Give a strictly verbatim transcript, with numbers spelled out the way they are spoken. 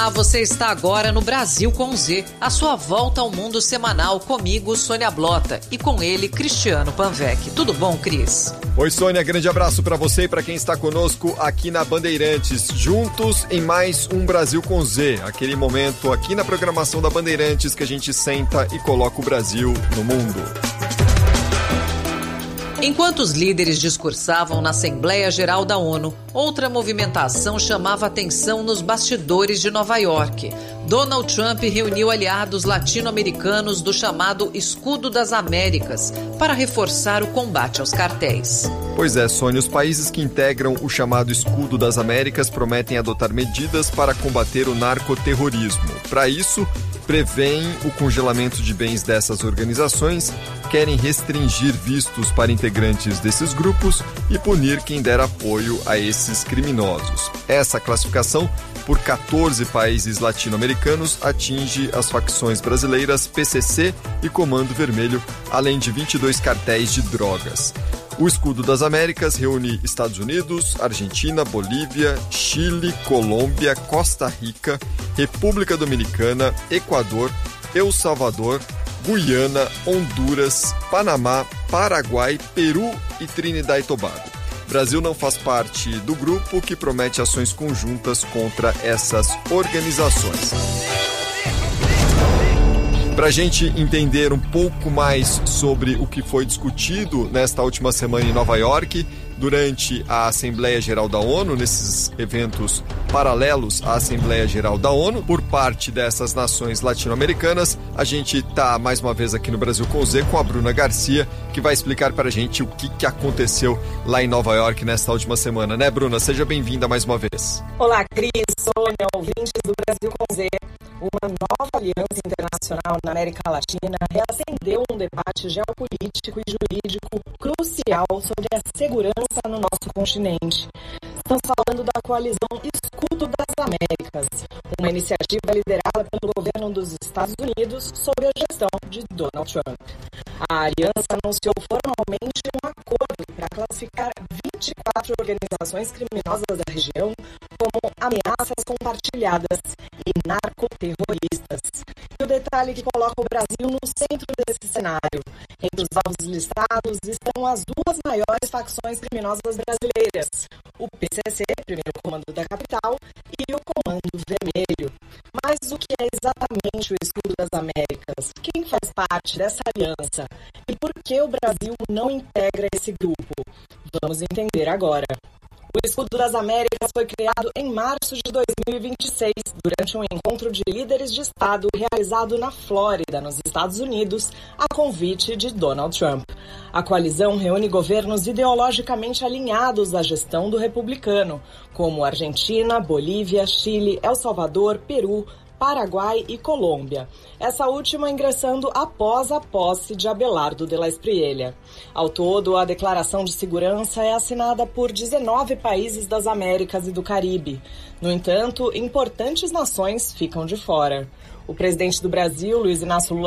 Você está agora no Brasil com Z, a sua volta ao mundo semanal comigo, Sônia Blota, e com ele, Cristiano Panvec. Tudo bom, Cris? Oi, Sônia, grande abraço para você e para quem está conosco aqui na Bandeirantes, juntos em mais um Brasil com Z, aquele momento aqui na programação da Bandeirantes que a gente senta e coloca o Brasil no mundo. Enquanto os líderes discursavam na Assembleia Geral da ONU, outra movimentação chamava atenção nos bastidores de Nova York. Donald Trump reuniu aliados latino-americanos do chamado Escudo das Américas para reforçar o combate aos cartéis. Pois é, Sônia, os países que integram o chamado Escudo das Américas prometem adotar medidas para combater o narcoterrorismo. Para isso, prevêem o congelamento de bens dessas organizações, querem restringir vistos para integrantes desses grupos e punir quem der apoio a esses criminosos. Essa classificação, por quatorze países latino-americanos, atinge as facções brasileiras P C C e Comando Vermelho, além de vinte e dois cartéis de drogas. O Escudo das Américas reúne Estados Unidos, Argentina, Bolívia, Chile, Colômbia, Costa Rica, República Dominicana, Equador, El Salvador, Guiana, Honduras, Panamá, Paraguai, Peru e Trinidad e Tobago. Brasil não faz parte do grupo que promete ações conjuntas contra essas organizações. Para a gente entender um pouco mais sobre o que foi discutido nesta última semana em Nova York, durante a Assembleia Geral da ONU, nesses eventos paralelos à Assembleia Geral da ONU, por parte dessas nações latino-americanas, a gente está mais uma vez aqui no Brasil com Z, com a Bruna Garcia, que vai explicar para a gente o que, que aconteceu lá em Nova York nesta última semana, né, Bruna? Seja bem-vinda mais uma vez. Olá, Cris, Sônia, ouvintes do Brasil com Z. Uma nova aliança internacional na América Latina reacendeu um debate geopolítico e jurídico crucial sobre a segurança no nosso continente. Estamos falando da coalizão Escudo das Américas, uma iniciativa liderada pelo governo dos Estados Unidos sob a gestão de Donald Trump. A aliança anunciou formalmente um acordo para classificar vinte e quatro organizações criminosas da região como ameaças compartilhadas e narcoterroristas. E o detalhe que coloca o Brasil no centro desse cenário. Entre os alvos listados estão as duas maiores facções criminosas brasileiras, o P C C, primeiro comando da capital, e o Comando Vermelho. Mas o que é exatamente o Escudo das Américas? Quem faz parte dessa aliança? E por que o Brasil não integra esse grupo? Vamos entender agora. O Escudo das Américas foi criado em março de dois mil e vinte e seis, durante um encontro de líderes de Estado realizado na Flórida, nos Estados Unidos, a convite de Donald Trump. A coalizão reúne governos ideologicamente alinhados à gestão do republicano, como Argentina, Bolívia, Chile, El Salvador, Peru, Paraguai e Colômbia, essa última ingressando após a posse de Abelardo de la Espriella. Ao todo, a Declaração de Segurança é assinada por dezenove países das Américas e do Caribe. No entanto, importantes nações ficam de fora. O presidente do Brasil, Luiz Inácio Lula